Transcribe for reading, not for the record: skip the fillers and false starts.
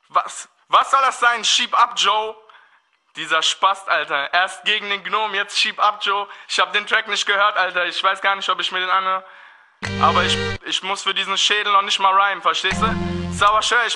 Was soll das sein? Schieb ab, Joe. Dieser Spast, Alter. Erst gegen den Gnom, jetzt schieb ab, Joe. Ich hab den Track nicht gehört, Alter. Ich weiß gar nicht, ob ich mir den anhöre. Aber ich muss für diesen Schädel noch nicht mal rhymen, verstehst du? Sauer schör, ich